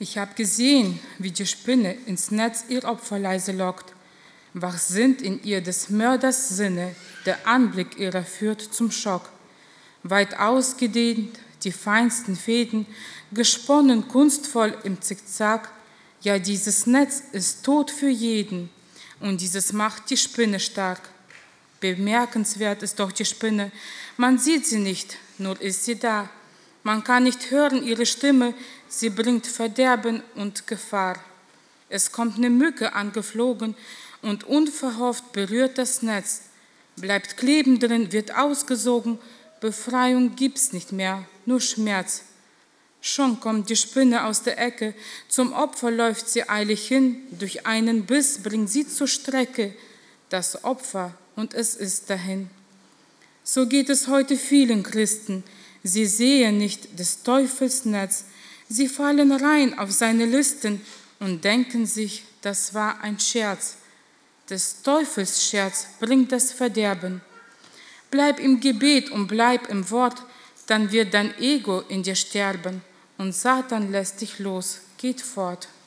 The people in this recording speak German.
Ich habe gesehen, wie die Spinne ins Netz ihr Opfer leise lockt. Wach sind in ihr des Mörders Sinne, der Anblick ihrer führt zum Schock. Weit ausgedehnt, die feinsten Fäden, gesponnen kunstvoll im Zickzack. Ja, dieses Netz ist tot für jeden, und dieses macht die Spinne stark. Bemerkenswert ist doch die Spinne, man sieht sie nicht, nur ist sie da. Man kann nicht hören ihre Stimme, sie bringt Verderben und Gefahr. Es kommt eine Mücke angeflogen und unverhofft berührt das Netz. Bleibt kleben drin, wird ausgesogen, Befreiung gibt's nicht mehr, nur Schmerz. Schon kommt die Spinne aus der Ecke, zum Opfer läuft sie eilig hin, durch einen Biss bringt sie zur Strecke das Opfer und es ist dahin. So geht es heute vielen Christen, sie sehen nicht des Teufels Netz, sie fallen rein auf seine Listen und denken sich, das war ein Scherz. Des Teufels Scherz bringt das Verderben. Bleib im Gebet und bleib im Wort, dann wird dein Ego in dir sterben und Satan lässt dich los, geht fort.